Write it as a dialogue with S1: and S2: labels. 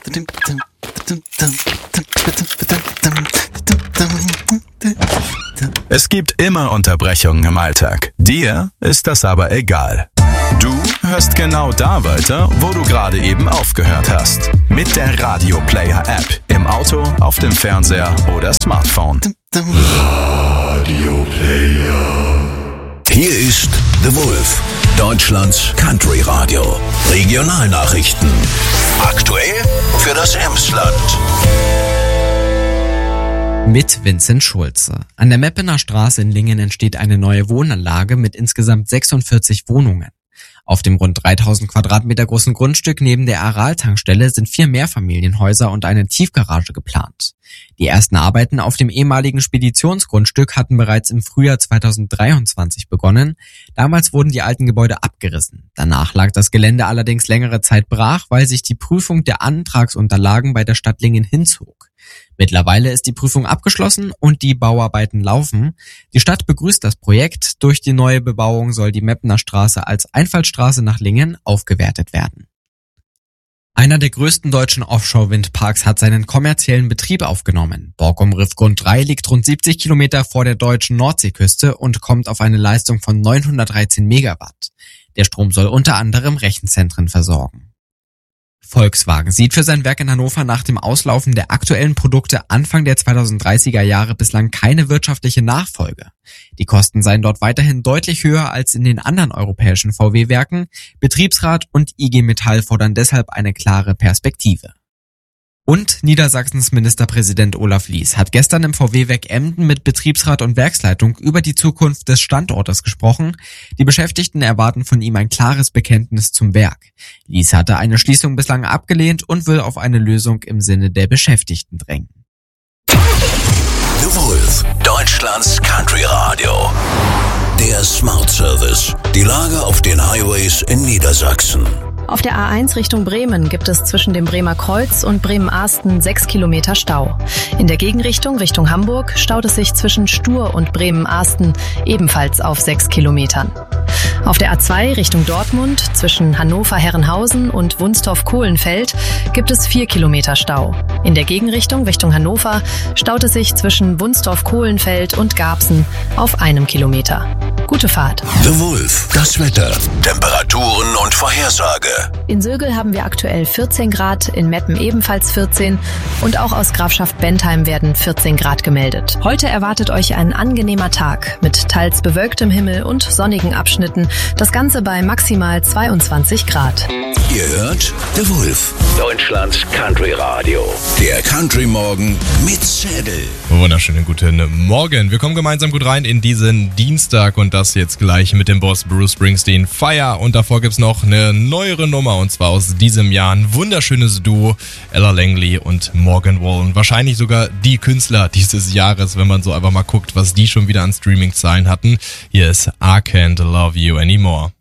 S1: Es gibt immer Unterbrechungen im Alltag. Dir ist das aber egal. Du hörst genau da weiter, wo du gerade eben aufgehört hast. Mit der Radio Player App. Im Auto, auf dem Fernseher oder Smartphone.
S2: Radio Player.
S3: Hier ist The Wolf, Deutschlands Country Radio. Regionalnachrichten. Aktuell für das Emsland.
S4: Mit Vincent Schulze. An der Meppener Straße in Lingen entsteht eine neue Wohnanlage mit insgesamt 46 Wohnungen. Auf dem rund 3000 Quadratmeter großen Grundstück neben der Aral-Tankstelle sind 4 Mehrfamilienhäuser und eine Tiefgarage geplant. Die ersten Arbeiten auf dem ehemaligen Speditionsgrundstück hatten bereits im Frühjahr 2023 begonnen. Damals wurden die alten Gebäude abgerissen. Danach lag das Gelände allerdings längere Zeit brach, weil sich die Prüfung der Antragsunterlagen bei der Stadt Lingen hinzog. Mittlerweile ist die Prüfung abgeschlossen und die Bauarbeiten laufen. Die Stadt begrüßt das Projekt. Durch die neue Bebauung soll die Meppener Straße als Einfallstraße nach Lingen aufgewertet werden. Einer der größten deutschen Offshore-Windparks hat seinen kommerziellen Betrieb aufgenommen. Borkum Riffgrund 3 liegt rund 70 Kilometer vor der deutschen Nordseeküste und kommt auf eine Leistung von 913 Megawatt. Der Strom soll unter anderem Rechenzentren versorgen. Volkswagen sieht für sein Werk in Hannover nach dem Auslaufen der aktuellen Produkte Anfang der 2030er Jahre bislang keine wirtschaftliche Nachfolge. Die Kosten seien dort weiterhin deutlich höher als in den anderen europäischen VW-Werken. Betriebsrat und IG Metall fordern deshalb eine klare Perspektive. Und Niedersachsens Ministerpräsident Olaf Lies hat gestern im VW-Werk Emden mit Betriebsrat und Werksleitung über die Zukunft des Standortes gesprochen. Die Beschäftigten erwarten von ihm ein klares Bekenntnis zum Werk. Lies hatte eine Schließung bislang abgelehnt und will auf eine Lösung im Sinne der Beschäftigten drängen.
S3: The Wolf, Deutschlands Country Radio. Der Smart Service. Die Lage auf den Highways in Niedersachsen.
S5: Auf der A1 Richtung Bremen gibt es zwischen dem Bremer Kreuz und Bremen-Ahsten 6 Kilometer Stau. In der Gegenrichtung Richtung Hamburg staut es sich zwischen Stur und Bremen-Ahsten ebenfalls auf 6 Kilometern. Auf der A2 Richtung Dortmund zwischen Hannover-Herrenhausen und Wunstorf-Kohlenfeld gibt es 4 Kilometer Stau. In der Gegenrichtung Richtung Hannover staut es sich zwischen Wunstorf-Kohlenfeld und Garbsen auf 1 Kilometer. Gute Fahrt.
S3: The Wolf, das Wetter, Temperaturen und Vorhersage.
S5: In Sögel haben wir aktuell 14 Grad, in Meppen ebenfalls 14 und auch aus Grafschaft Bentheim werden 14 Grad gemeldet. Heute erwartet euch ein angenehmer Tag mit teils bewölktem Himmel und sonnigen Abschnitten. Das Ganze bei maximal 22 Grad.
S3: Ihr hört The Wolf, Deutschlands Country Radio. Der Country Morgen mit Zedel.
S6: Wunderschönen guten Morgen. Wir kommen gemeinsam gut rein in diesen Dienstag und das jetzt gleich mit dem Boss Bruce Springsteen Fire. Und davor gibt's noch eine neuere Nummer und zwar aus diesem Jahr ein wunderschönes Duo, Ella Langley und Morgan Wallen. Wahrscheinlich sogar die Künstler dieses Jahres, wenn man so einfach mal guckt, was die schon wieder an Streaming-Zahlen hatten. Hier ist I Can't Love You Anymore.